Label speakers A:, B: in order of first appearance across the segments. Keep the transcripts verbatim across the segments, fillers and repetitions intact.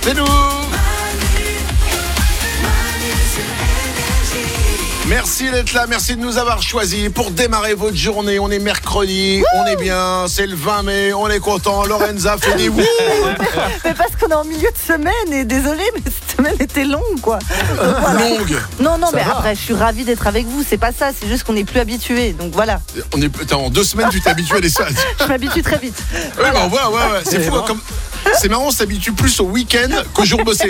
A: C'est nous. Merci d'être là, merci de nous avoir choisis pour démarrer votre journée. On est mercredi, Wouh on est bien, c'est le vingt mai, on est content. Lorenza fait des wouh.
B: Mais parce qu'on est en milieu de semaine et désolé, mais cette semaine était longue quoi.
A: Euh, voilà. Longue.
B: Non, non,
A: ça
B: mais
A: va.
B: Après je suis ravie d'être avec vous, c'est pas ça, c'est juste qu'on n'est plus habitués, donc voilà.
A: On est, attends, en deux semaines tu t'es habitué à des salles.
B: Je m'habitue très vite.
A: Oui, voilà. bah, ouais, ouais, ouais. C'est fou, hein, comme... C'est marrant, on s'habitue plus au week-end qu'au jour bossé.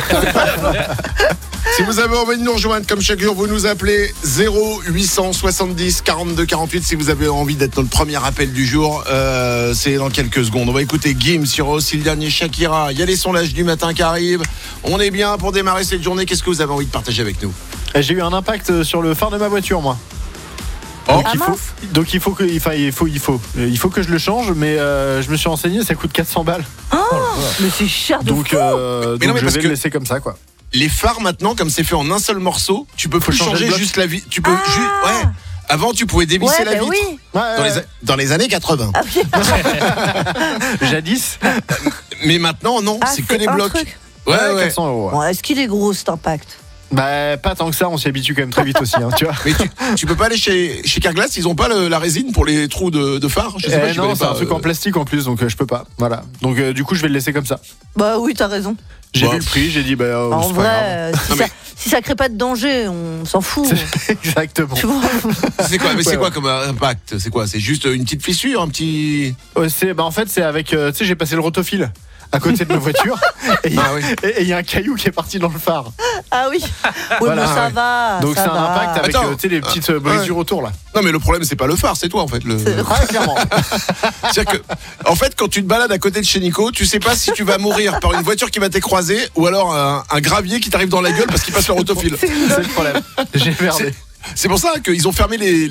A: Si vous avez envie de nous rejoindre, comme chaque jour, vous nous appelez zéro huit cent soixante-dix quarante-deux quarante-huit. Si vous avez envie d'être notre premier appel du jour, euh, c'est dans quelques secondes. On va écouter Gims sur aussi le dernier Shakira. Il y a les sondages du matin qui arrivent. On est bien pour démarrer cette journée. Qu'est-ce que vous avez envie de partager avec nous?
C: J'ai eu un impact sur le phare de ma voiture, moi.
A: Oh.
C: Donc,
B: Ah,
C: il faut,
B: mince.
C: donc il faut que il faut, il faut il faut il faut que je le change, mais euh, je me suis renseigné, ça coûte quatre cents balles.
B: Oh, mais c'est cher de
C: Donc,
B: fou.
C: euh,
A: Mais non,
C: donc
A: mais
C: je
A: parce
C: vais
A: que-
C: le laisser comme ça, quoi.
A: Les phares maintenant, comme c'est fait en un seul morceau, tu peux plus
C: changer
A: changer
C: le bloc.
A: juste la vie. Tu peux
B: Ah.
A: juste. Ouais. Avant, tu pouvais dévisser
B: Ouais,
A: la
B: bah
A: vitre.
B: oui.
C: Ouais,
A: Dans,
C: ouais,
A: les, a- dans les années quatre-vingts.
B: Ah, oui.
C: Jadis.
A: Mais maintenant, non,
B: Ah,
A: c'est que des
B: un
A: blocs.
B: truc.
A: Ouais, ouais.
C: quatre cents euros. Ouais.
B: Bon, est-ce qu'il est gros cet impact?
C: Bah pas tant que ça, on s'y habitue quand même très vite aussi, hein, tu vois.
A: Mais tu, tu peux pas aller chez, chez Carglass, ils ont pas le- la résine pour les trous de, de phare. Je sais pas,
C: Eh
A: je
C: non,
A: connais
C: c'est
A: pas,
C: un truc
A: euh,
C: en plastique en plus, donc euh, je peux pas. Voilà. Donc euh, du coup, je vais le laisser comme ça.
B: Bah oui, t'as raison.
C: J'ai
A: Bah,
C: vu le prix, j'ai dit bah euh,
B: En
C: c'est pas
B: vrai,
C: grave.
B: euh, si,
A: Non,
B: ça,
A: mais-
B: si ça crée pas de danger, on s'en fout.
C: Exactement.
B: Tu vois.
A: C'est quoi, mais c'est
C: Ouais,
A: quoi
C: ouais.
A: comme impact? C'est quoi? C'est juste une petite fissure, un petit.
C: Ouais, c'est bah en fait c'est avec euh, tu sais j'ai passé le rotophile à côté de ma voiture et il
A: Ah oui.
C: y a un caillou qui est parti dans le phare.
B: Ah oui. Oui,
C: Voilà,
B: mais ça
C: ouais.
B: va.
C: Donc
B: ça
C: c'est un
B: va.
C: impact avec
A: Attends.
C: euh, tu sais les petites euh, brisures autour là.
A: Non, mais le problème, c'est pas le phare, c'est toi en fait. Le...
B: C'est-
C: Ouais, clairement.
A: C'est-à-dire que, en fait, quand tu te balades à côté de chez Nico, tu sais pas si tu vas mourir par une voiture qui va t'écraser ou alors un, un gravier qui t'arrive dans la gueule parce qu'il passe le rotophile.
C: C'est le problème. J'ai merdé.
A: C'est pour ça qu'ils ont fermé les,